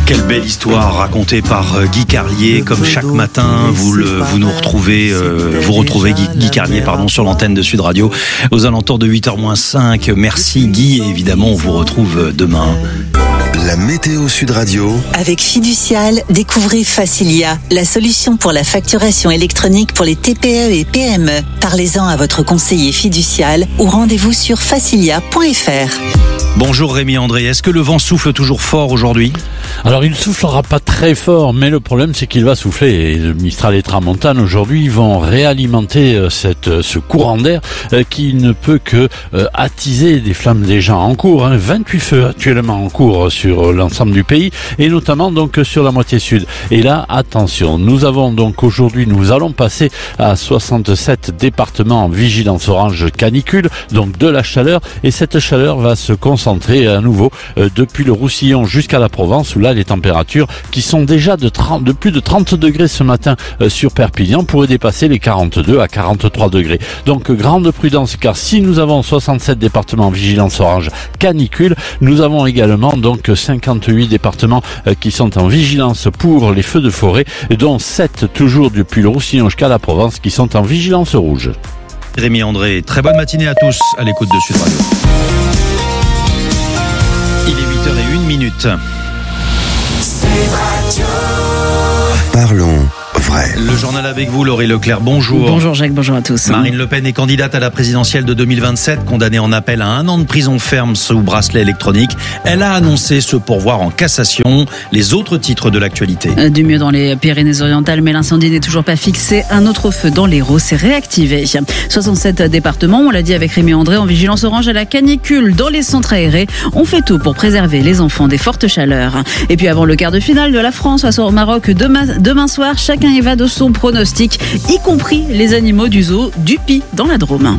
Quelle belle histoire racontée par Guy Carlier. Comme chaque matin, vous retrouvez Guy Carlier sur l'antenne de Sud Radio aux alentours de 8h-5. Merci Guy, et évidemment on vous retrouve demain. La météo Sud Radio. Avec Fiducial, découvrez Facilia, la solution pour la facturation électronique pour les TPE et PME. Parlez-en à votre conseiller Fiducial ou rendez-vous sur facilia.fr. Bonjour Rémi André, est-ce que le vent souffle toujours fort aujourd'hui ? Alors il ne soufflera pas très fort, mais le problème c'est qu'il va souffler. Et le Mistral et Tramontane aujourd'hui vont réalimenter ce courant d'air qui ne peut que attiser des flammes déjà en cours. 28 feux actuellement en cours sur l'ensemble du pays et notamment donc sur la moitié sud. Et là, attention, nous allons passer à 67 départements en vigilance orange canicule, donc de la chaleur, et cette chaleur va se concentrer à nouveau depuis le Roussillon jusqu'à la Provence, où là les températures qui sont déjà de plus de 30 degrés ce matin sur Perpignan pourraient dépasser les 42 à 43 degrés. Donc grande prudence, car si nous avons 67 départements en vigilance orange canicule, nous avons également donc 58 départements qui sont en vigilance pour les feux de forêt, dont 7 toujours depuis le Roussillon jusqu'à la Provence qui sont en vigilance rouge. Rémi André, très bonne matinée à tous à l'écoute de Sud Radio. Il est 8h01. Parlons vrai. Le journal avec vous, Laurie Leclerc, bonjour. Bonjour Jacques, bonjour à tous. Marine Le Pen est candidate à la présidentielle de 2027, condamnée en appel à 1 an de prison ferme sous bracelet électronique. Elle a annoncé se pourvoir en cassation. Les autres titres de l'actualité. Du mieux dans les Pyrénées-Orientales, mais l'incendie n'est toujours pas fixé. Un autre feu dans l'Hérault s'est réactivé. 67 départements, on l'a dit avec Rémi André, en vigilance orange à la canicule. Dans les centres aérés, on fait tout pour préserver les enfants des fortes chaleurs. Et puis avant le quart de finale de la France face au Maroc demain soir, chacun y va de son pronostic, y compris les animaux du zoo du Puy dans la Drôme.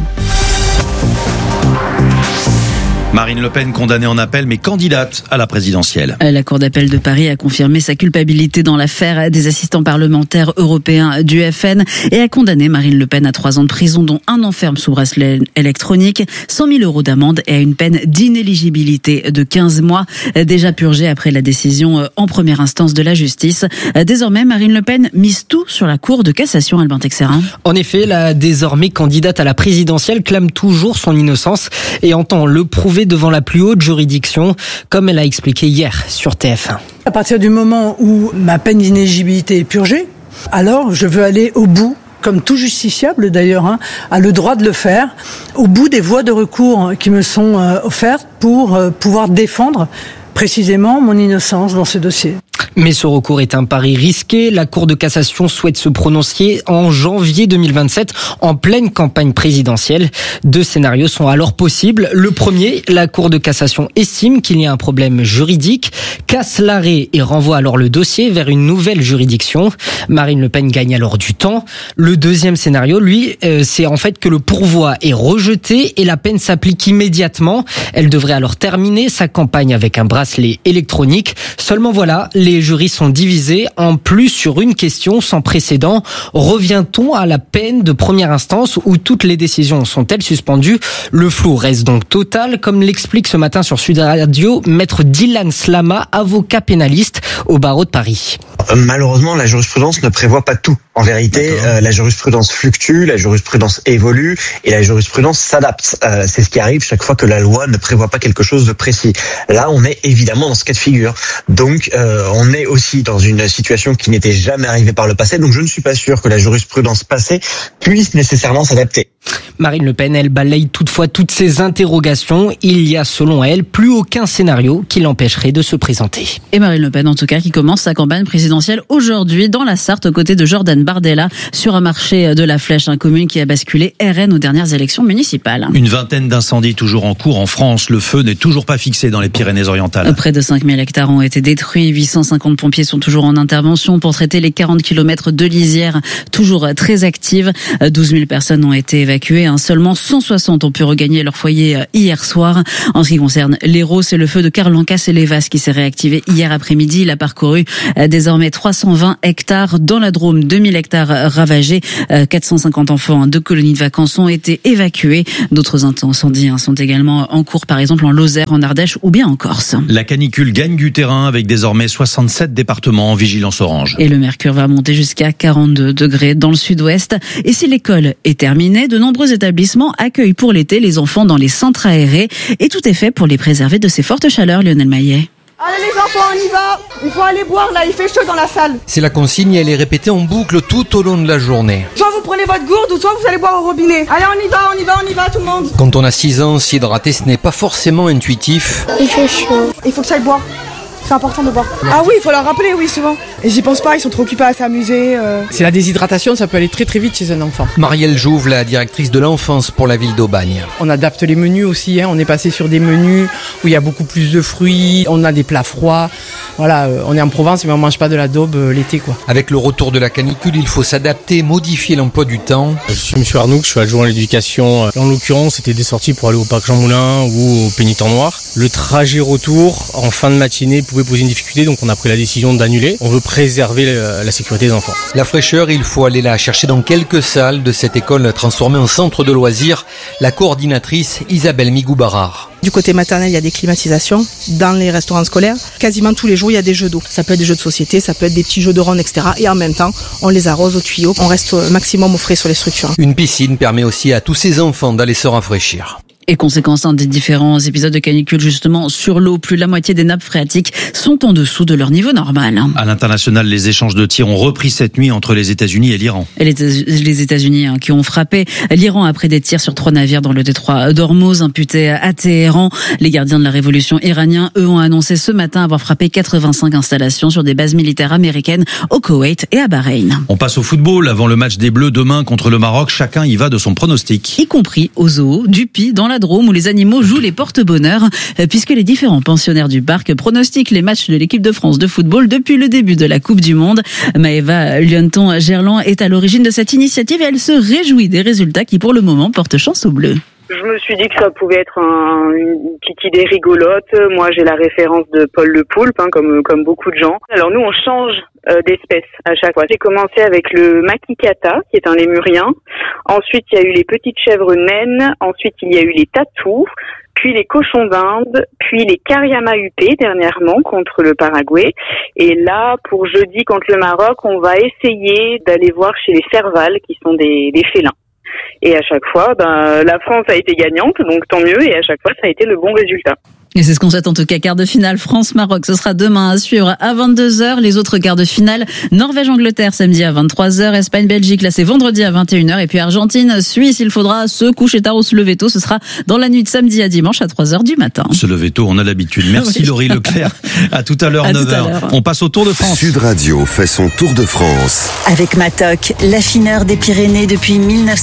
Marine Le Pen condamnée en appel mais candidate à la présidentielle. La Cour d'appel de Paris a confirmé sa culpabilité dans l'affaire des assistants parlementaires européens du FN et a condamné Marine Le Pen à 3 ans de prison, dont 1 an ferme sous bracelet électronique, 100 000 € d'amende et à une peine d'inéligibilité de 15 mois, déjà purgée après la décision en première instance de la justice. Désormais, Marine Le Pen mise tout sur la Cour de cassation, Albin Texerin. En effet, la désormais candidate à la présidentielle clame toujours son innocence et entend le prouver devant la plus haute juridiction, comme elle a expliqué hier sur TF1. À partir du moment où ma peine d'inéligibilité est purgée, alors je veux aller au bout, comme tout justiciable d'ailleurs, a le droit de le faire, au bout des voies de recours qui me sont offertes pour pouvoir défendre précisément mon innocence dans ce dossier. Mais ce recours est un pari risqué. La Cour de cassation souhaite se prononcer en janvier 2027, en pleine campagne présidentielle. 2 scénarios sont alors possibles. Le premier, la Cour de cassation estime qu'il y a un problème juridique, casse l'arrêt et renvoie alors le dossier vers une nouvelle juridiction. Marine Le Pen gagne alors du temps. Le deuxième scénario, lui, c'est en fait que le pourvoi est rejeté et la peine s'applique immédiatement. Elle devrait alors terminer sa campagne avec un bracelet électronique. Seulement voilà, les jurys sont divisés, en plus sur une question sans précédent. Revient-on à la peine de première instance où toutes les décisions sont-elles suspendues ? Le flou reste donc total, comme l'explique ce matin sur Sud Radio maître Dylan Slama, avocat pénaliste au barreau de Paris. Malheureusement, la jurisprudence ne prévoit pas tout. En vérité, la jurisprudence fluctue, la jurisprudence évolue et la jurisprudence s'adapte. C'est ce qui arrive chaque fois que la loi ne prévoit pas quelque chose de précis. Là, on est évidemment dans ce cas de figure. Donc, on est aussi dans une situation qui n'était jamais arrivée par le passé. Donc, je ne suis pas sûr que la jurisprudence passée puisse nécessairement s'adapter. Marine Le Pen, elle balaye toutefois toutes ces interrogations. Il y a, selon elle, plus aucun scénario qui l'empêcherait de se présenter. Et Marine Le Pen, en tout cas, qui commence sa campagne présidentielle aujourd'hui dans la Sarthe, aux côtés de Jordan Bardella, sur un marché de la Flèche, une commune qui a basculé RN aux dernières élections municipales. Une vingtaine d'incendies toujours en cours en France. Le feu n'est toujours pas fixé dans les Pyrénées-Orientales. Près de 5000 hectares ont été détruits. 850 pompiers sont toujours en intervention pour traiter les 40 km de lisière, toujours très actives. 12 000 personnes ont été évacuées évacués. Seulement 160 ont pu regagner leur foyer hier soir. En ce qui concerne l'Hérault, c'est le feu de Carlancas-et-Lévas qui s'est réactivé hier après-midi. Il a parcouru désormais 320 hectares dans la Drôme, 2000 hectares ravagés. 450 enfants de colonies de vacances ont été évacués. D'autres incendies sont également en cours, par exemple en Lozère, en Ardèche ou bien en Corse. La canicule gagne du terrain avec désormais 67 départements en vigilance orange. Et le mercure va monter jusqu'à 42 degrés dans le sud-ouest. Et si l'école est terminée, de nombreux établissements accueillent pour l'été les enfants dans les centres aérés. Et tout est fait pour les préserver de ces fortes chaleurs, Lionel Maillet. Allez les enfants, on y va. Il faut aller boire là, il fait chaud dans la salle. C'est la consigne et elle est répétée en boucle tout au long de la journée. Soit vous prenez votre gourde ou soit vous allez boire au robinet. Allez, on y va tout le monde. Quand on a 6 ans, s'hydrater ce n'est pas forcément intuitif. Il fait chaud. Il faut que ça aille boire. C'est important de boire. Ah oui, il faut leur rappeler, oui, souvent. Et j'y pense pas, ils sont trop occupés à s'amuser. C'est la déshydratation, ça peut aller très très vite chez un enfant. Marielle Jouve, la directrice de l'enfance pour la ville d'Aubagne. On adapte les menus aussi, on est passé sur des menus où il y a beaucoup plus de fruits, on a des plats froids. Voilà, on est en Provence mais on mange pas de la daube l'été quoi. Avec le retour de la canicule, il faut s'adapter, modifier l'emploi du temps. Je suis M. Arnoux, je suis adjoint à l'éducation. En l'occurrence, c'était des sorties pour aller au parc Jean Moulin ou au Pénitent-Noir. Le trajet retour en fin de matinée pouvait poser une difficulté, donc on a pris la décision d'annuler. On veut préserver la sécurité des enfants. La fraîcheur, il faut aller la chercher dans quelques salles de cette école transformée en centre de loisirs. La coordinatrice Isabelle Migou-Barard. Du côté maternel, il y a des climatisations. Dans les restaurants scolaires, quasiment tous les jours, il y a des jeux d'eau. Ça peut être des jeux de société, ça peut être des petits jeux de ronde, etc. Et en même temps, on les arrose au tuyau. On reste au maximum au frais sur les structures. Une piscine permet aussi à tous ces enfants d'aller se rafraîchir. Et conséquence des différents épisodes de canicule justement sur l'eau, plus de la moitié des nappes phréatiques sont en dessous de leur niveau normal. À l'international, les échanges de tirs ont repris cette nuit entre les États-Unis et l'Iran. Et les États-Unis qui ont frappé l'Iran après des tirs sur 3 navires dans le détroit d'Ormuz imputés à Téhéran. Les gardiens de la révolution iraniens, eux, ont annoncé ce matin avoir frappé 85 installations sur des bases militaires américaines au Koweït et à Bahreïn. On passe au football avant le match des Bleus demain contre le Maroc. Chacun y va de son pronostic. Y compris au zoo du Puy dans la Drôme où les animaux jouent les porte-bonheur puisque les différents pensionnaires du parc pronostiquent les matchs de l'équipe de France de football depuis le début de la Coupe du Monde. Maëva Lionton-Gerland est à l'origine de cette initiative et elle se réjouit des résultats qui pour le moment portent chance aux Bleus. Je me suis dit que ça pouvait être une petite idée rigolote. Moi, j'ai la référence de Paul Le Poulpe, comme beaucoup de gens. Alors nous, on change d'espèce à chaque fois. J'ai commencé avec le makikata, qui est un lémurien. Ensuite, il y a eu les petites chèvres naines. Ensuite, il y a eu les tatous. Puis les cochons d'Inde. Puis les Kariama UP, dernièrement, contre le Paraguay. Et là, pour jeudi, contre le Maroc, on va essayer d'aller voir chez les servals, qui sont des félins. Et à chaque fois, la France a été gagnante, donc tant mieux. Et à chaque fois, ça a été le bon résultat. Et c'est ce qu'on souhaite en tout cas. Quart de finale France-Maroc, ce sera demain à suivre à 22h. Les autres quarts de finale, Norvège-Angleterre samedi à 23h, Espagne-Belgique, là c'est vendredi à 21h. Et puis Argentine-Suisse, il faudra se coucher tard ou se lever tôt. Ce sera dans la nuit de samedi à dimanche à 3h du matin. Se lever tôt, on a l'habitude. Merci Laurie Leclerc. À tout à l'heure, 9h. On passe au Tour de France. Sud Radio fait son Tour de France. Avec Matok, l'affineur des Pyrénées depuis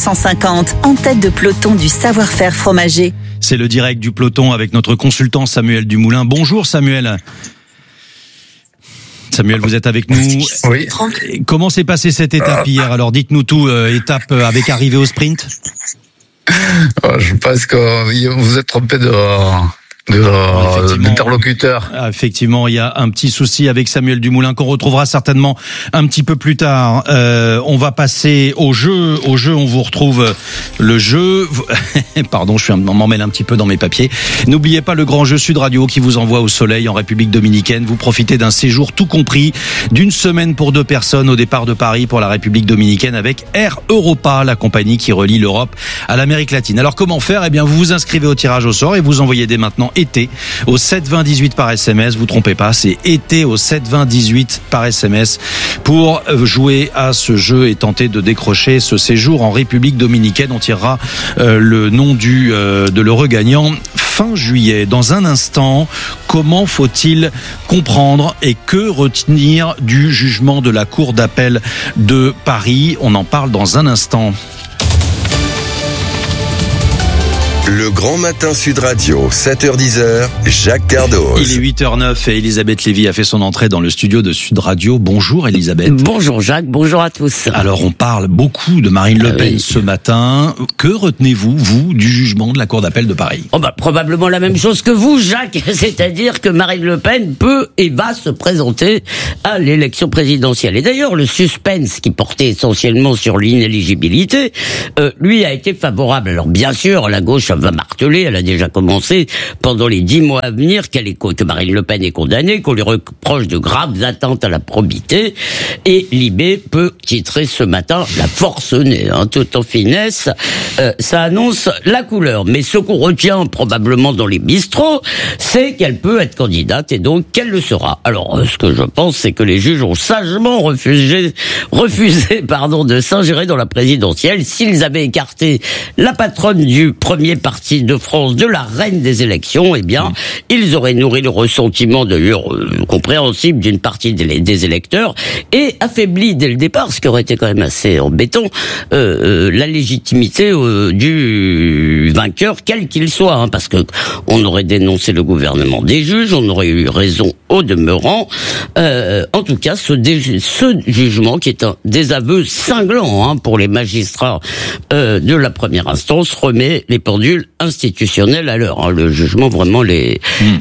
1950, en tête de peloton du savoir-faire fromager. C'est le direct du peloton avec notre consultant Samuel Dumoulin. Bonjour Samuel. Samuel, vous êtes avec nous. Oui. Comment s'est passée cette étape hier? Alors dites-nous tout, étape avec arrivée au sprint. Je pense que vous êtes trompé d'interlocuteur. Effectivement, il y a un petit souci avec Samuel Dumoulin qu'on retrouvera certainement un petit peu plus tard. On va passer au jeu. On vous retrouve le jeu. Pardon, m'emmêle un petit peu dans mes papiers. N'oubliez pas le grand jeu Sud Radio qui vous envoie au soleil en République Dominicaine. Vous profitez d'un séjour tout compris d'une semaine pour 2 personnes au départ de Paris pour la République Dominicaine avec Air Europa, la compagnie qui relie l'Europe à l'Amérique latine. Alors comment faire? Eh bien, vous vous inscrivez au tirage au sort et vous envoyez dès maintenant été au 7 20 18 par SMS. Vous trompez pas, c'est été au 7 20 18 par SMS pour jouer à ce jeu et tenter de décrocher ce séjour en République Dominicaine. On tirera le nom de l'heureux gagnant fin juillet. Dans un instant, comment faut-il comprendre et que retenir du jugement de la Cour d'appel de Paris? On en parle dans un instant. Le Grand Matin Sud Radio, 7h-10h, Jacques Cardoz. Il est 8h09 et Elisabeth Lévy a fait son entrée dans le studio de Sud Radio. Bonjour Elisabeth. Bonjour Jacques, bonjour à tous. Alors on parle beaucoup de Marine Le Pen ce matin. Que retenez-vous, vous, du jugement de la Cour d'appel de Paris ? Probablement la même chose que vous, Jacques, c'est-à-dire que Marine Le Pen peut et va se présenter à l'élection présidentielle. Et d'ailleurs, le suspense qui portait essentiellement sur l'inéligibilité, lui a été favorable. Alors bien sûr, la gauche va marteler, elle a déjà commencé pendant les 10 mois à venir que Marine Le Pen est condamnée, qu'on lui reproche de graves atteintes à la probité. Et Libé peut titrer ce matin la forcenée, tout en finesse. Ça annonce la couleur. Mais ce qu'on retient probablement dans les bistrots, c'est qu'elle peut être candidate et donc qu'elle le sera. Alors, ce que je pense, c'est que les juges ont sagement refusé de s'ingérer dans la présidentielle. S'ils avaient écarté la patronne du premier parti de France de la reine des élections, ils auraient nourri le ressentiment d'ailleurs compréhensible d'une partie des électeurs et affaibli dès le départ, ce qui aurait été quand même assez embêtant, la légitimité du vainqueur, quel qu'il soit, parce que on aurait dénoncé le gouvernement des juges, on aurait eu raison au demeurant. En tout cas, ce jugement qui est un désaveu cinglant pour les magistrats de la première instance remet les pendules institutionnelles à l'heure. Le jugement vraiment les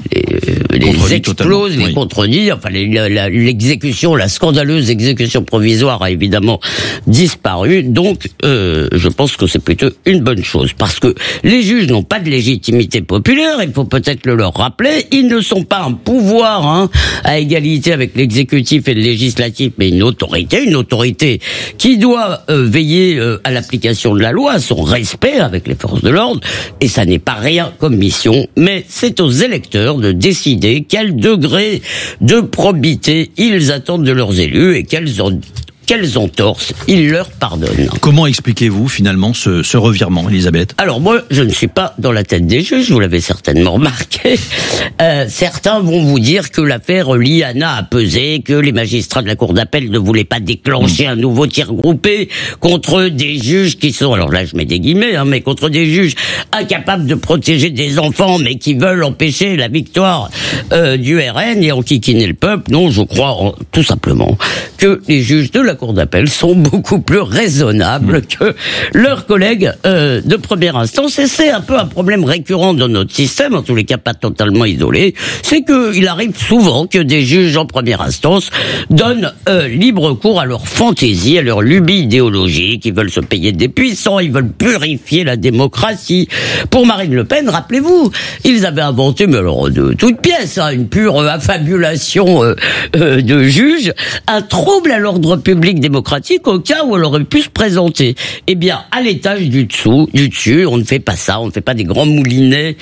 explose, les contredit. Enfin, l'exécution, la scandaleuse exécution provisoire a évidemment disparu. Donc, je pense que c'est plutôt une bonne chose, parce que les juges n'ont pas de légitimité populaire. Il faut peut-être le leur rappeler. Ils ne sont pas un pouvoir à égalité avec l'exécutif et le législatif, mais une autorité qui doit veiller à l'application de la loi, à son respect avec les forces de l'ordre. Et ça n'est pas rien comme mission, mais c'est aux électeurs de décider quel degré de probité ils attendent de leurs élus et quelles entorses ils leur pardonnent. Comment expliquez-vous finalement ce revirement, Elisabeth ? Alors moi, je ne suis pas dans la tête des juges, vous l'avez certainement remarqué. Certains vont vous dire que l'affaire Liana a pesé, que les magistrats de la Cour d'appel ne voulaient pas déclencher un nouveau tir groupé contre des juges qui sont, alors là je mets des guillemets, mais contre des juges incapables de protéger des enfants, mais qui veulent empêcher la victoire du RN et enquiquiner le peuple. Non, je crois tout simplement que les juges de la Cour d'appel sont beaucoup plus raisonnables que leurs collègues de première instance, et c'est un peu un problème récurrent dans notre système, en tous les cas pas totalement isolé, c'est qu'il arrive souvent que des juges en première instance donnent libre cours à leur fantaisie, à leur lubie idéologique. Ils veulent se payer des puissants, ils veulent purifier la démocratie. Pour Marine Le Pen, rappelez-vous, ils avaient inventé, mais alors de toutes pièces, une pure affabulation de juges, un trouble à l'ordre public démocratique au cas où elle aurait pu se présenter. Eh bien, à l'étage du dessus, on ne fait pas ça, on ne fait pas des grands moulinets,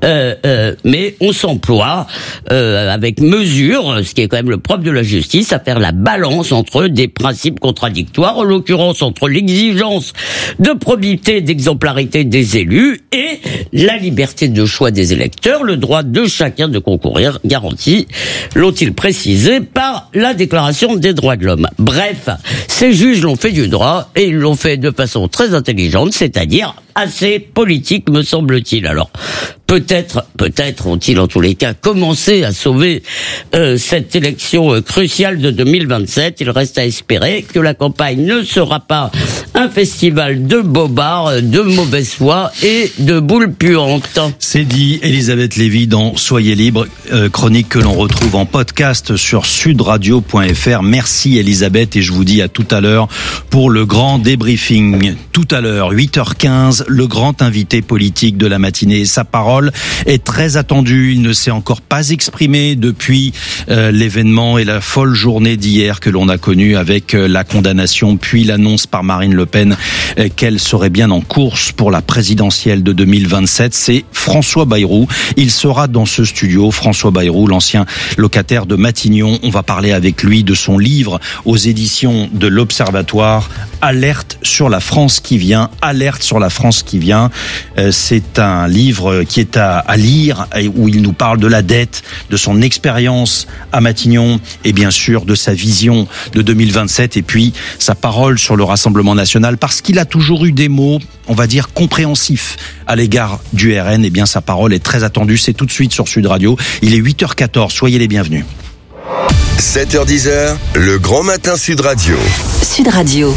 mais on s'emploie avec mesure, ce qui est quand même le propre de la justice, à faire la balance entre des principes contradictoires, en l'occurrence entre l'exigence de probité, d'exemplarité des élus et la liberté de choix des électeurs, le droit de chacun de concourir, garanti, l'ont-ils précisé, par la Déclaration des droits de l'homme. Bref, ces juges l'ont fait du droit, et ils l'ont fait de façon très intelligente, c'est-à-dire assez politique, me semble-t-il. Alors, peut-être ont-ils en tous les cas commencé à sauver cette élection cruciale de 2027. Il reste à espérer que la campagne ne sera pas un festival de bobards, de mauvaise foi et de boules puantes. C'est dit, Elisabeth Lévy dans Soyez libre, chronique que l'on retrouve en podcast sur sudradio.fr. Merci Elisabeth, et je vous dis à tout à l'heure pour le grand débriefing. Tout à l'heure, 8h15, le grand invité politique de la matinée. Sa parole est très attendue. Il ne s'est encore pas exprimé depuis l'événement et la folle journée d'hier que l'on a connue avec la condamnation puis l'annonce par Marine Le Pen qu'elle serait bien en course pour la présidentielle de 2027. C'est François Bayrou. Il sera dans ce studio. François Bayrou, l'ancien locataire de Matignon. On va parler avec lui de son livre aux éditions de l'Observatoire. Alerte sur la France qui vient. Alerte sur la France vacances qui vient. C'est un livre qui est à lire, où il nous parle de la dette, de son expérience à Matignon et bien sûr de sa vision de 2027 et puis sa parole sur le Rassemblement national, parce qu'il a toujours eu des mots, on va dire, compréhensifs à l'égard du RN. Et bien sa parole est très attendue. C'est tout de suite sur Sud Radio. Il est 8h14. Soyez les bienvenus. 7h10, le grand matin Sud Radio. Sud Radio.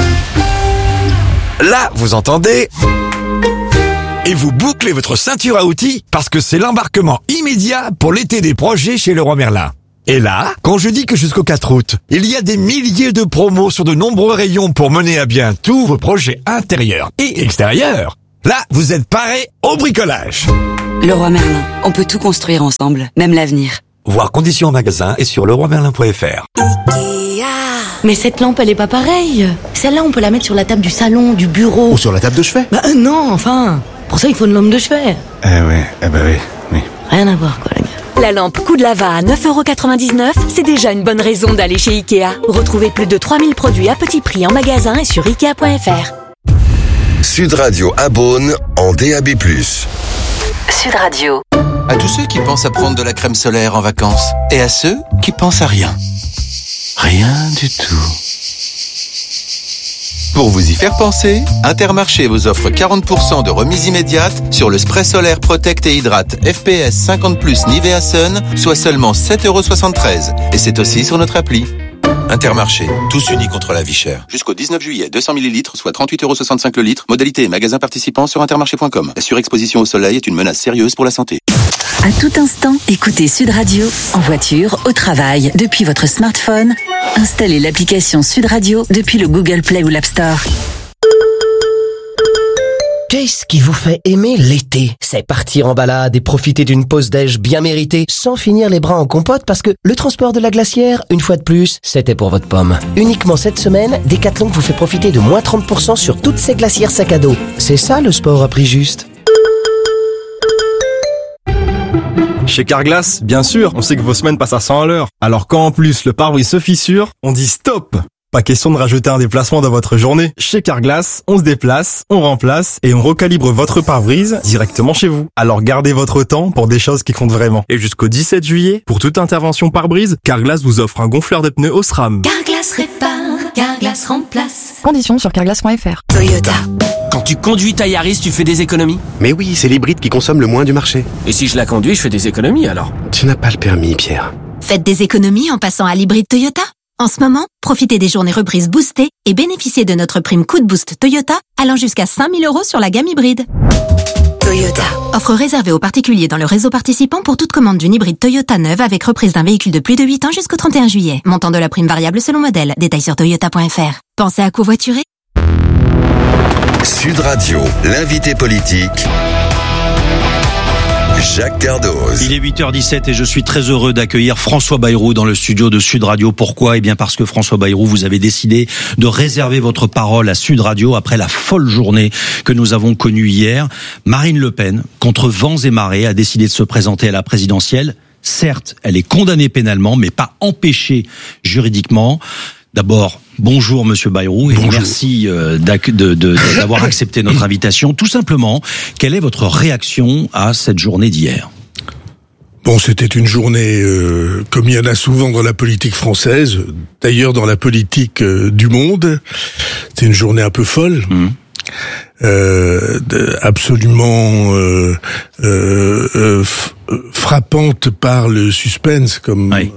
Là, vous entendez ? Et vous bouclez votre ceinture à outils parce que c'est l'embarquement immédiat pour l'été des projets chez Leroy Merlin. Et là, quand je dis que jusqu'au 4 août, il y a des milliers de promos sur de nombreux rayons pour mener à bien tous vos projets intérieurs et extérieurs, là, vous êtes parés au bricolage. Leroy Merlin, on peut tout construire ensemble, même l'avenir. Voir conditions en magasin et sur leroymerlin.fr. Mais cette lampe, elle est pas pareille. Celle-là, on peut la mettre sur la table du salon, du bureau. Ou sur la table de chevet. Bah non, enfin. Pour ça, il faut une lampe de chevet. Oui. Rien à voir, quoi, la gueule. La lampe coup de lava à 9,99 €, c'est déjà une bonne raison d'aller chez Ikea. Retrouvez plus de 3000 produits à petit prix en magasin et sur Ikea.fr. Sud Radio à Beaune en DAB+. Sud Radio. À tous ceux qui pensent à prendre de la crème solaire en vacances et à ceux qui pensent à rien. Rien du tout. Pour vous y faire penser, Intermarché vous offre 40% de remise immédiate sur le spray solaire Protect et Hydrate FPS 50+, Nivea Sun, soit seulement 7,73 €. Et c'est aussi sur notre appli. Intermarché, tous unis contre la vie chère. Jusqu'au 19 juillet, 200 ml, soit 38,65 € le litre. Modalité et magasins participants sur intermarché.com. La surexposition au soleil est une menace sérieuse pour la santé. À tout instant, écoutez Sud Radio, en voiture, au travail, depuis votre smartphone. Installez l'application Sud Radio depuis le Google Play ou l'App Store. Qu'est-ce qui vous fait aimer l'été? C'est partir en balade et profiter d'une pause déj bien méritée sans finir les bras en compote parce que le transport de la glacière, une fois de plus, c'était pour votre pomme. Uniquement cette semaine, Decathlon vous fait profiter de moins 30% sur toutes ces glacières sac à dos. C'est ça le sport à prix juste. Chez Carglass, bien sûr, on sait que vos semaines passent à 100 à l'heure. Alors quand en plus le pare-brise se fissure, on dit stop! Pas question de rajouter un déplacement dans votre journée. Chez Carglass, on se déplace, on remplace et on recalibre votre pare-brise directement chez vous. Alors gardez votre temps pour des choses qui comptent vraiment. Et jusqu'au 17 juillet, pour toute intervention pare-brise, Carglass vous offre un gonfleur de pneus Osram. Carglass répare, Carglass remplace. Conditions sur carglass.fr. Toyota. Quand tu conduis ta Yaris, tu fais des économies? Mais oui, c'est l'hybride qui consomme le moins du marché. Et si je la conduis, je fais des économies alors? Tu n'as pas le permis, Pierre. Faites des économies en passant à l'hybride Toyota. En ce moment, profitez des journées reprises boostées et bénéficiez de notre prime coup de boost Toyota allant jusqu'à 5 000 € sur la gamme hybride. Toyota. Offre réservée aux particuliers dans le réseau participant pour toute commande d'une hybride Toyota neuve avec reprise d'un véhicule de plus de 8 ans jusqu'au 31 juillet. Montant de la prime variable selon modèle. Détails sur toyota.fr. Pensez à covoiturer. Sud Radio, l'invité politique. Jacques Cardoz. Il est 8h17 et je suis très heureux d'accueillir François Bayrou dans le studio de Sud Radio. Pourquoi? Eh bien parce que François Bayrou, vous avez décidé de réserver votre parole à Sud Radio après la folle journée que nous avons connue hier. Marine Le Pen, contre vents et marées, a décidé de se présenter à la présidentielle. Certes, elle est condamnée pénalement, mais pas empêchée juridiquement. D'abord, bonjour Monsieur Bayrou et merci d'avoir accepté notre invitation. Tout simplement, quelle est votre réaction à cette journée d'hier? Bon, c'était une journée comme il y en a souvent dans la politique française, d'ailleurs dans la politique du monde. C'était une journée un peu folle. Absolument frappante par le suspense, comme. Oui.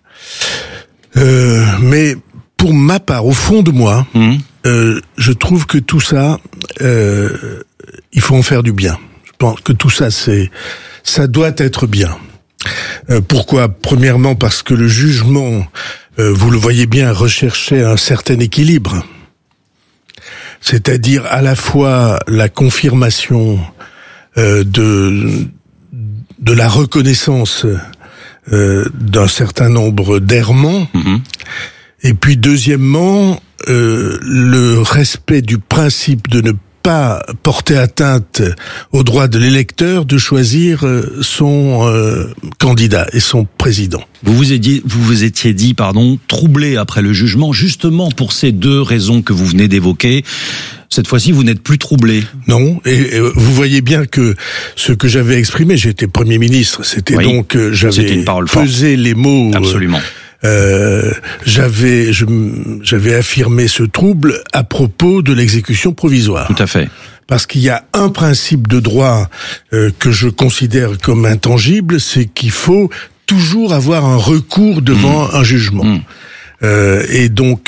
Mais pour ma part, au fond de moi, je trouve que tout ça, il faut en faire du bien. Je pense que tout ça, ça doit être bien. Pourquoi? Premièrement, parce que le jugement, vous le voyez bien, recherchait un certain équilibre. C'est-à-dire à la fois la confirmation de la reconnaissance d'un certain nombre d'errements, et puis deuxièmement le respect du principe de ne pas porter atteinte au droit de l'électeur de choisir son candidat et son président. Vous vous étiez dit, troublé après le jugement, justement pour ces deux raisons que vous venez d'évoquer. Cette fois-ci, vous n'êtes plus troublé. Non, et vous voyez bien que ce que j'avais exprimé, j'étais Premier ministre, c'était donc j'avais pesé les mots. Absolument. J'avais affirmé ce trouble à propos de l'exécution provisoire. Tout à fait. Parce qu'il y a un principe de droit que je considère comme intangible, c'est qu'il faut toujours avoir un recours devant un jugement. Et donc,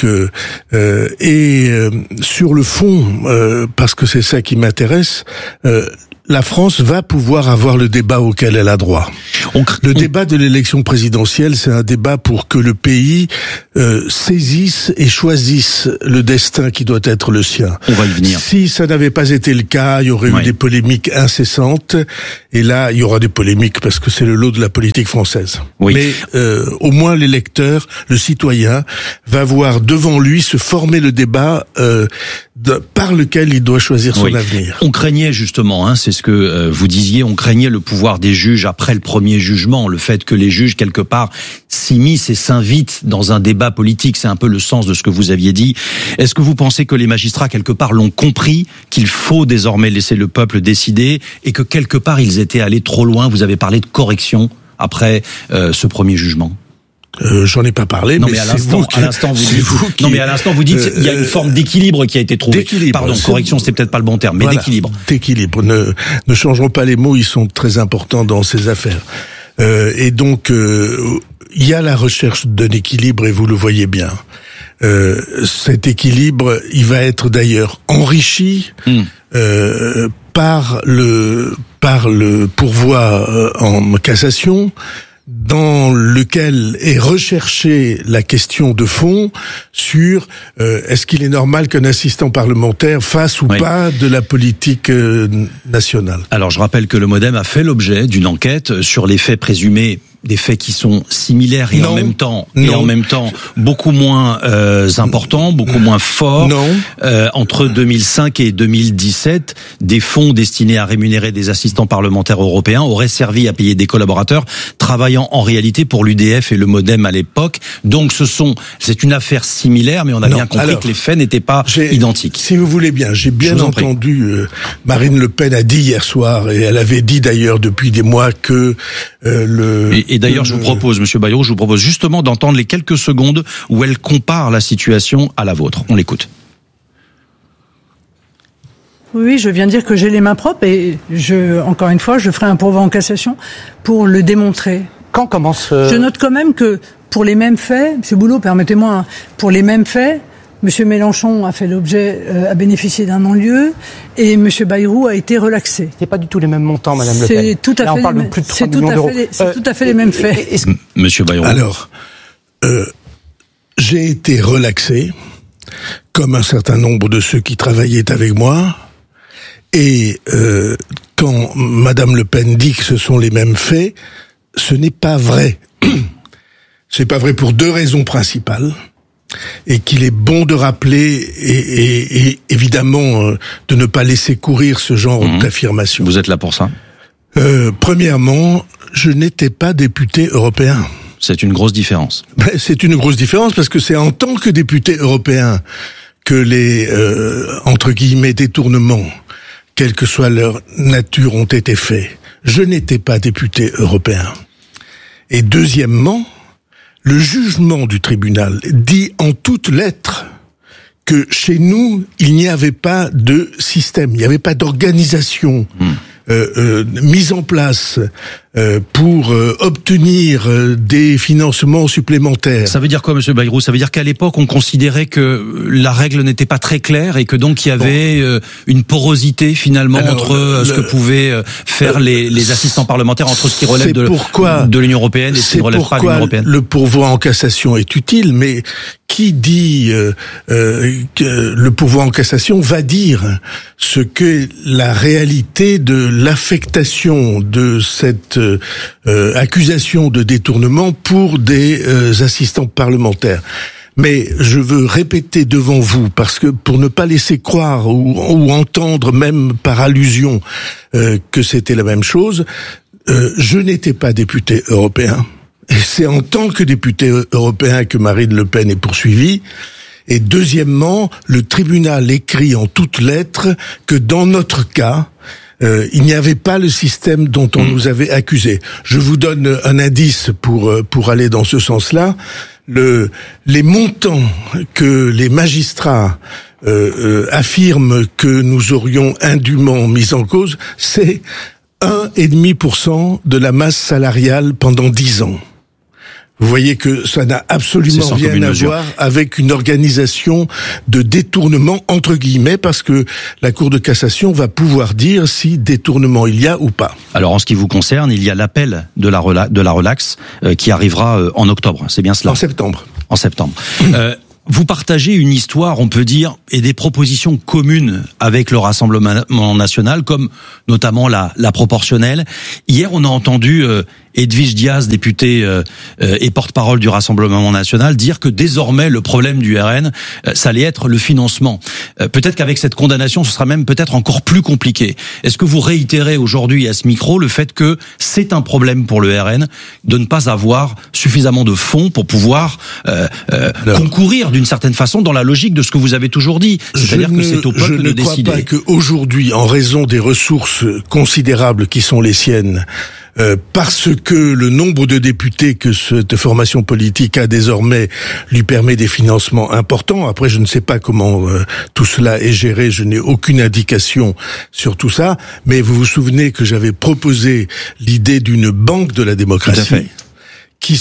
sur le fond, parce que c'est ça qui m'intéresse, la France va pouvoir avoir le débat auquel elle a droit. Le débat de l'élection présidentielle, c'est un débat pour que le pays saisisse et choisisse le destin qui doit être le sien. On va y venir. Si ça n'avait pas été le cas, il y aurait eu des polémiques incessantes. Et là, il y aura des polémiques parce que c'est le lot de la politique française. Oui. Mais au moins l'électeur, le citoyen, va voir devant lui se former le débat par lequel il doit choisir son avenir. On craignait justement, c'est ce que vous disiez, on craignait le pouvoir des juges après le premier jugement, le fait que les juges quelque part s'immiscent et s'invitent dans un débat politique, c'est un peu le sens de ce que vous aviez dit. Est-ce que vous pensez que les magistrats quelque part l'ont compris, qu'il faut désormais laisser le peuple décider et que quelque part ils étaient allés trop loin? Vous avez parlé de correction après ce premier jugement. J'en ai pas parlé. Non, mais à l'instant, vous dites, il y a une forme d'équilibre qui a été trouvée. Pardon, correction, c'est peut-être pas le bon terme, mais d'équilibre. D'équilibre. Ne changeons pas les mots, ils sont très importants dans ces affaires. Et donc, il y a la recherche d'un équilibre, et vous le voyez bien. Cet équilibre, il va être d'ailleurs enrichi par le pourvoi en cassation, dans lequel est recherchée la question de fond sur est-ce qu'il est normal qu'un assistant parlementaire fasse ou pas de la politique nationale. Alors je rappelle que le MoDem a fait l'objet d'une enquête sur les faits présumés, des faits qui sont similaires et en même temps beaucoup moins importants, beaucoup moins forts. Entre 2005 et 2017, des fonds destinés à rémunérer des assistants parlementaires européens auraient servi à payer des collaborateurs travaillant en réalité pour l'UDF et le MoDem à l'époque. Donc c'est une affaire similaire, mais on a bien compris que les faits n'étaient pas identiques. Si vous voulez bien, j'ai bien entendu Marine Le Pen a dit hier soir, et elle avait dit d'ailleurs depuis des mois que Et d'ailleurs, je vous propose, Monsieur Bayrou, justement d'entendre les quelques secondes où elle compare la situation à la vôtre. On l'écoute. Oui, je viens de dire que j'ai les mains propres et encore une fois, je ferai un pourvoi en cassation pour le démontrer. Quand commence Je note quand même que pour les mêmes faits, Monsieur Boulot, permettez-moi, pour les mêmes faits, Monsieur Mélenchon a fait l'objet, a bénéficié d'un non-lieu, et Monsieur Bayrou a été relaxé. C'est pas du tout les mêmes montants, Madame Le Pen. C'est tout à fait. On parle de plus de 3 millions d'euros. C'est tout à fait les mêmes faits. Monsieur Bayrou. Alors, j'ai été relaxé, comme un certain nombre de ceux qui travaillaient avec moi, et quand Madame Le Pen dit que ce sont les mêmes faits, ce n'est pas vrai. C'est pas vrai pour deux raisons principales. Et qu'il est bon de rappeler et évidemment de ne pas laisser courir ce genre d'affirmation. Vous êtes là pour ça? Premièrement, je n'étais pas député européen. C'est une grosse différence. C'est une grosse différence parce que c'est en tant que député européen que les entre guillemets détournements, quelle que soit leur nature, ont été faits. Je n'étais pas député européen. Et deuxièmement, le jugement du tribunal dit en toutes lettres que chez nous, il n'y avait pas de système, il n'y avait pas d'organisation mise en place pour obtenir des financements supplémentaires. Ça veut dire quoi, Monsieur Bayrou? Ça veut dire qu'à l'époque, on considérait que la règle n'était pas très claire et que donc il y avait une porosité finalement entre ce que pouvaient faire les assistants parlementaires, entre ce qui relève de l'Union européenne et ce qui ne relève pas de l'Union européenne. Le pourvoi en cassation est utile, mais qui dit que le pourvoi en cassation va dire ce que la réalité de l'affectation de cette accusation de détournement pour des assistants parlementaires. Mais je veux répéter devant vous, parce que pour ne pas laisser croire ou entendre même par allusion que c'était la même chose, je n'étais pas député européen. Et c'est en tant que député européen que Marine Le Pen est poursuivie. Et deuxièmement, le tribunal écrit en toutes lettres que dans notre cas, il n'y avait pas le système dont on nous avait accusé. Je vous donne un indice pour aller dans ce sens-là. Les montants que les magistrats affirment que nous aurions indûment mis en cause, c'est 1,5% de la masse salariale pendant 10 ans. Vous voyez que ça n'a absolument rien à voir avec une organisation de détournement entre guillemets, parce que la Cour de cassation va pouvoir dire si détournement il y a ou pas. Alors en ce qui vous concerne, il y a l'appel de la relaxe qui arrivera en octobre, c'est bien cela ? En septembre. En septembre. Vous partagez une histoire, on peut dire, et des propositions communes avec le Rassemblement national, comme notamment la proportionnelle. Hier, on a entendu Edwige Diaz, députée et porte-parole du Rassemblement national, dire que désormais le problème du RN, ça allait être le financement. Peut-être qu'avec cette condamnation, ce sera même peut-être encore plus compliqué. Est-ce que vous réitérez aujourd'hui à ce micro le fait que c'est un problème pour le RN de ne pas avoir suffisamment de fonds pour pouvoir concourir d'une certaine façon dans la logique de ce que vous avez toujours dit, c'est-à-dire que c'est au peuple de décider. Je ne crois pas qu'aujourd'hui, en raison des ressources considérables qui sont les siennes, parce que le nombre de députés que cette formation politique a désormais lui permet des financements importants. Après, je ne sais pas comment tout cela est géré, je n'ai aucune indication sur tout ça, mais vous vous souvenez que j'avais proposé l'idée d'une banque de la démocratie. Tout à fait. Qui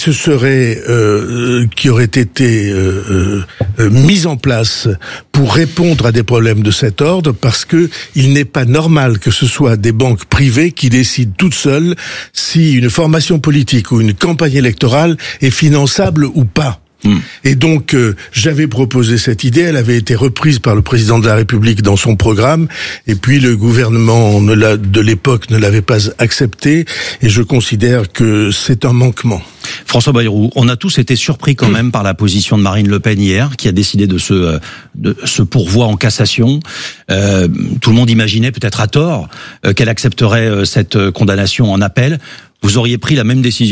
aurait été mise en place pour répondre à des problèmes de cet ordre, parce que il n'est pas normal que ce soit des banques privées qui décident toutes seules si une formation politique ou une campagne électorale est finançable ou pas. Et donc, j'avais proposé cette idée, elle avait été reprise par le président de la République dans son programme, et puis le gouvernement de l'époque ne l'avait pas accepté, et je considère que c'est un manquement. François Bayrou, on a tous été surpris quand même par la position de Marine Le Pen hier, qui a décidé de se pourvoi en cassation. Tout le monde imaginait, peut-être à tort, qu'elle accepterait cette condamnation en appel. Vous auriez pris la même décision ?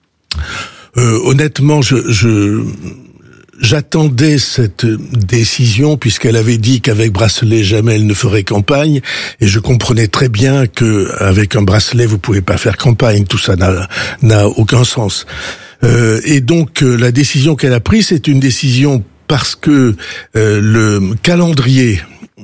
Honnêtement, j'attendais cette décision, puisqu'elle avait dit qu'avec bracelet jamais elle ne ferait campagne, et je comprenais très bien que avec un bracelet vous pouvez pas faire campagne, tout ça n'a aucun sens. Et donc la décision qu'elle a prise, c'est une décision parce que le calendrier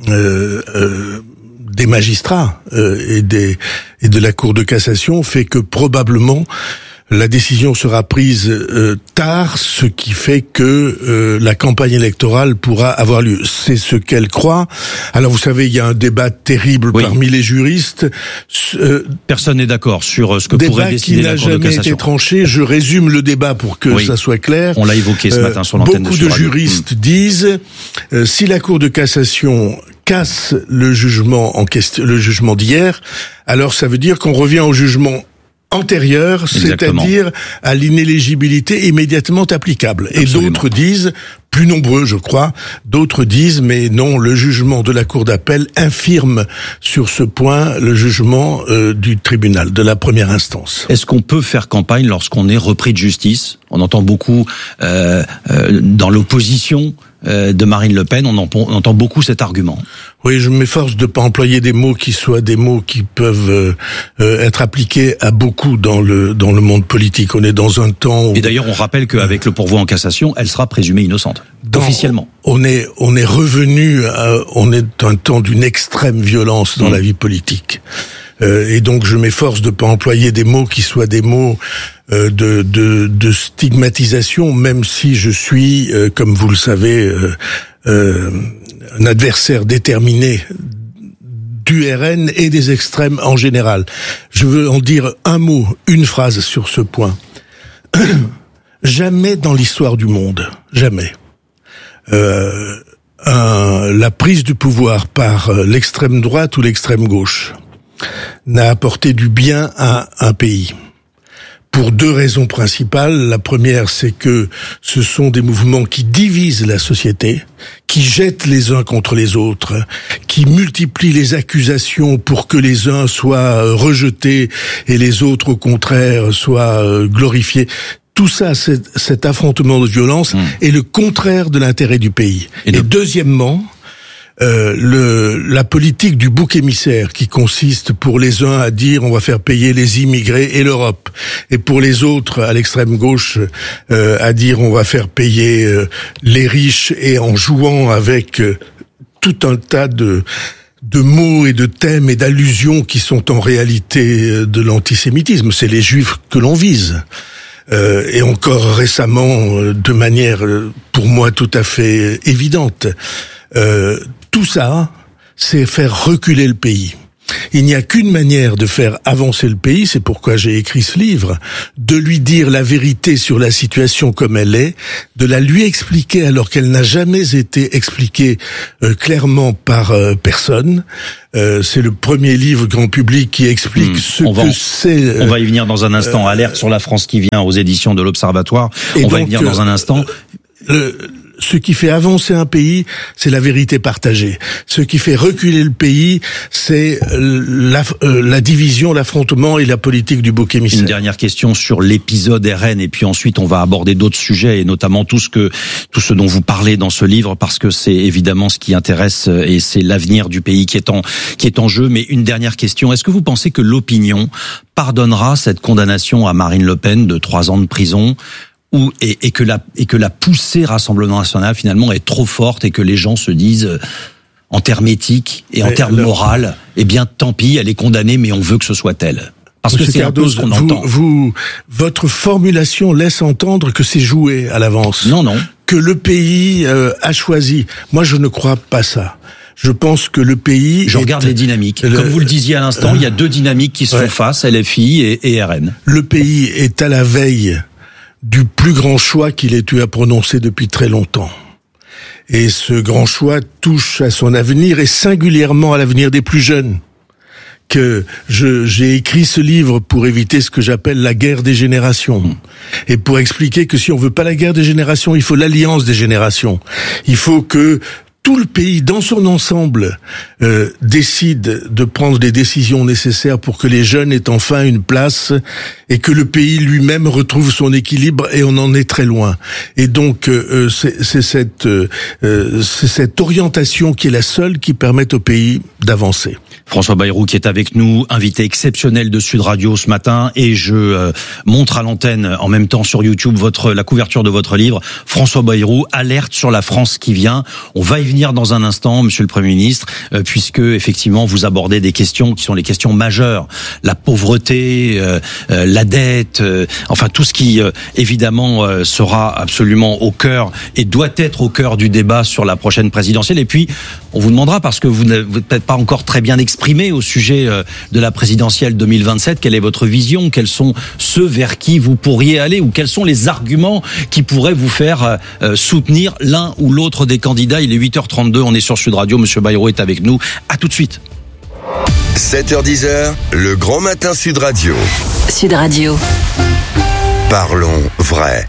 des magistrats et de la Cour de cassation fait que probablement la décision sera prise tard, ce qui fait que la campagne électorale pourra avoir lieu. C'est ce qu'elle croit. Alors vous savez, il y a un débat terrible parmi les juristes. Personne n'est d'accord sur ce que pourrait décider la Cour de cassation. Débat qui n'a jamais été tranché. Je résume le débat pour que ça soit clair. On l'a évoqué ce matin sur l'antenne de Sud Radio. Beaucoup de juristes disent si la Cour de cassation casse le jugement en question, le jugement d'hier, alors ça veut dire qu'on revient au jugement antérieure, c'est-à-dire à l'inéligibilité immédiatement applicable. Et d'autres disent, plus nombreux je crois, d'autres disent mais non, le jugement de la Cour d'appel infirme sur ce point le jugement du tribunal, de la première instance. Est-ce qu'on peut faire campagne lorsqu'on est repris de justice ? On entend beaucoup dans l'opposition de Marine Le Pen, on entend beaucoup cet argument. Oui, je m'efforce de pas employer des mots qui soient des mots qui peuvent être appliqués à beaucoup dans le monde politique. On est dans un temps où... Et d'ailleurs, on rappelle qu'avec le pourvoi en cassation, elle sera présumée innocente, officiellement. On est revenu, on est un temps d'une extrême violence dans la vie politique. Et donc je m'efforce de pas employer des mots qui soient des mots de stigmatisation, même si je suis, comme vous le savez, un adversaire déterminé du RN et des extrêmes en général. Je veux en dire un mot, une phrase sur ce point. Jamais dans l'histoire du monde, jamais, la prise du pouvoir par l'extrême droite ou l'extrême gauche n'a apporté du bien à un pays. Pour deux raisons principales. La première, c'est que ce sont des mouvements qui divisent la société, qui jettent les uns contre les autres, qui multiplient les accusations pour que les uns soient rejetés et les autres, au contraire, soient glorifiés. tout ça, cet affrontement de violence est le contraire de l'intérêt du pays. Et deuxièmement, la politique du bouc émissaire qui consiste pour les uns à dire on va faire payer les immigrés et l'Europe, et pour les autres à l'extrême gauche à dire on va faire payer les riches, et en jouant avec tout un tas de mots et de thèmes et d'allusions qui sont en réalité de l'antisémitisme. C'est les juifs que l'on vise. Et encore récemment, de manière pour moi tout à fait évidente. Tout ça, c'est faire reculer le pays. Il n'y a qu'une manière de faire avancer le pays, c'est pourquoi j'ai écrit ce livre, de lui dire la vérité sur la situation comme elle est, de la lui expliquer alors qu'elle n'a jamais été expliquée clairement par personne. C'est le premier livre grand public qui explique c'est. On va y venir dans un instant. Alerte sur la France qui vient aux éditions de l'Observatoire. On va y venir dans un instant. Ce qui fait avancer un pays, c'est la vérité partagée. Ce qui fait reculer le pays, c'est la division, l'affrontement et la politique du bouc émissaire. Une dernière question sur l'épisode RN, et puis ensuite on va aborder d'autres sujets, et notamment tout ce dont vous parlez dans ce livre, parce que c'est évidemment ce qui intéresse, et c'est l'avenir du pays qui est en jeu. Mais une dernière question, est-ce que vous pensez que l'opinion pardonnera cette condamnation à Marine Le Pen de 3 ans de prison, et que la poussée Rassemblement National finalement est trop forte, et que les gens se disent en termes éthiques et en termes moraux, eh bien tant pis, elle est condamnée, mais on veut que ce soit elle. Parce que c'est un peu ce qu'on entend. Votre formulation laisse entendre que c'est joué à l'avance. Non. Que le pays a choisi. Moi, je ne crois pas ça. Je pense que le pays... Je regarde les dynamiques. Comme vous le disiez à l'instant, il y a 2 dynamiques qui se font face, LFI et RN. Le pays est à la veille du plus grand choix qu'il ait eu à prononcer depuis très longtemps. Et ce grand choix touche à son avenir, et singulièrement à l'avenir des plus jeunes. J'ai écrit ce livre pour éviter ce que j'appelle la guerre des générations. Et pour expliquer que si on veut pas la guerre des générations, il faut l'alliance des générations. Il faut que tout le pays, dans son ensemble, décide de prendre les décisions nécessaires pour que les jeunes aient enfin une place, et que le pays lui-même retrouve son équilibre, et on en est très loin. Et donc, c'est cette orientation qui est la seule qui permette au pays d'avancer. François Bayrou qui est avec nous, invité exceptionnel de Sud Radio ce matin, et je montre à l'antenne en même temps sur YouTube la couverture de votre livre. François Bayrou, alerte sur la France qui vient. On va y venir dans un instant, Monsieur le Premier ministre, puisque effectivement vous abordez des questions qui sont les questions majeures, la pauvreté, la dette, enfin tout ce qui évidemment sera absolument au cœur et doit être au cœur du débat sur la prochaine présidentielle. Et puis on vous demandera, parce que vous n'êtes peut-être pas encore très bien exprimé au sujet de la présidentielle 2027, quelle est votre vision, quels sont ceux vers qui vous pourriez aller, ou quels sont les arguments qui pourraient vous faire soutenir l'un ou l'autre des candidats. Il est 8h32, on est sur Sud Radio, Monsieur Bayrou est avec nous. À tout de suite. 7h10, le grand matin Sud Radio. Sud Radio. Parlons vrai.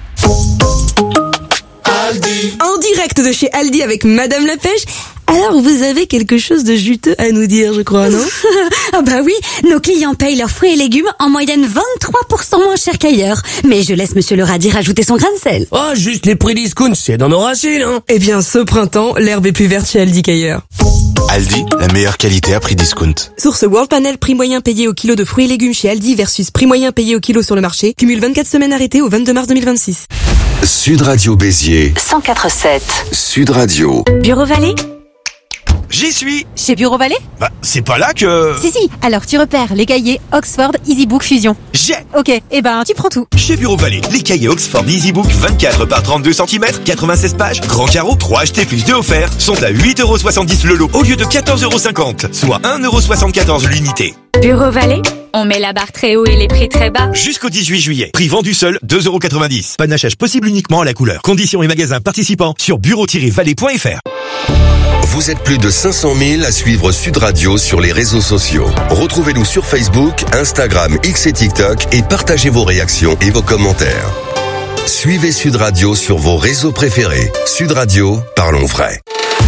Aldi. En direct de chez Aldi avec Madame la Pêche. Alors, vous avez quelque chose de juteux à nous dire, je crois, non? Ah bah oui, nos clients payent leurs fruits et légumes en moyenne 23% moins cher qu'ailleurs. Mais je laisse Monsieur le radis rajouter son grain de sel. Oh, juste les prix discount, c'est dans nos racines, hein. Eh bien, ce printemps, l'herbe est plus verte chez Aldi qu'ailleurs. Aldi, la meilleure qualité à prix discount. Source World Panel, prix moyen payé au kilo de fruits et légumes chez Aldi versus prix moyen payé au kilo sur le marché. Cumule 24 semaines arrêtées au 22 mars 2026. Sud Radio Béziers. 104.7. Sud Radio. Bureau Vallée? J'y suis. Chez Bureau Vallée? Bah, c'est pas là que... Si, alors tu repères les cahiers Oxford EasyBook Fusion. J'ai. Ok, tu prends tout. Chez Bureau Vallée, les cahiers Oxford EasyBook 24 par 32 cm, 96 pages, grand carreau, 3 achetés plus 2 offerts, sont à 8,70€ le lot au lieu de 14,50€, soit 1,74€ l'unité. Bureau Vallée, on met la barre très haut et les prix très bas. Jusqu'au 18 juillet. Prix vendu seul, 2,90€. Panachage possible uniquement à la couleur. Conditions et magasins participants sur bureau-vallée.fr. Vous êtes plus de 500 000 à suivre Sud Radio sur les réseaux sociaux. Retrouvez-nous sur Facebook, Instagram, X et TikTok, et partagez vos réactions et vos commentaires. Suivez Sud Radio sur vos réseaux préférés. Sud Radio, parlons vrai.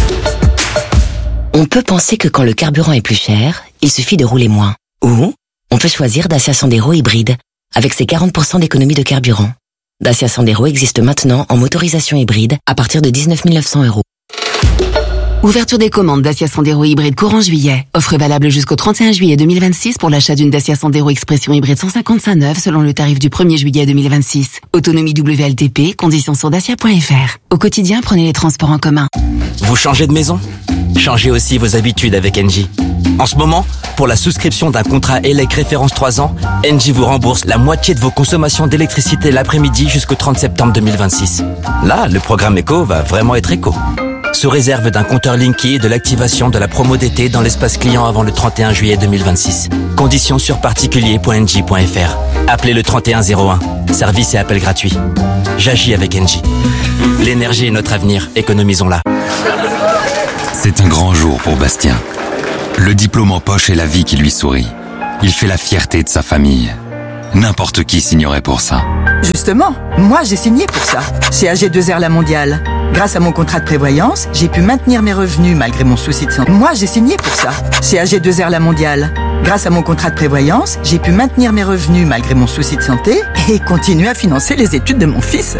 On peut penser que quand le carburant est plus cher, il suffit de rouler moins. Ou on peut choisir Dacia Sandero hybride, avec ses 40% d'économie de carburant. Dacia Sandero existe maintenant en motorisation hybride à partir de 19 900 €. Ouverture des commandes Dacia Sandero hybride courant juillet. Offre valable jusqu'au 31 juillet 2026 pour l'achat d'une Dacia Sandero Expression hybride 155 neuve selon le tarif du 1er juillet 2026. Autonomie WLTP, conditions sur dacia.fr. Au quotidien, prenez les transports en commun. Vous changez de maison ? Changez aussi vos habitudes avec Engie. En ce moment, pour la souscription d'un contrat ELEC référence 3 ans, Engie vous rembourse la moitié de vos consommations d'électricité l'après-midi jusqu'au 30 septembre 2026. Là, le programme Eco va vraiment être éco. Sous réserve d'un compteur Linky et de l'activation de la promo d'été dans l'espace client avant le 31 juillet 2026. Conditions sur particulier.engie.fr. Appelez le 3101. Service et appel gratuit. J'agis avec Engie. L'énergie est notre avenir, économisons-la. C'est un grand jour pour Bastien. Le diplôme en poche et la vie qui lui sourit. Il fait la fierté de sa famille. N'importe qui signerait pour ça. Justement, moi j'ai signé pour ça, chez AG2R La Mondiale. Grâce à mon contrat de prévoyance, j'ai pu maintenir mes revenus malgré mon souci de santé. Moi j'ai signé pour ça, chez AG2R La Mondiale. Grâce à mon contrat de prévoyance, j'ai pu maintenir mes revenus malgré mon souci de santé et continuer à financer les études de mon fils.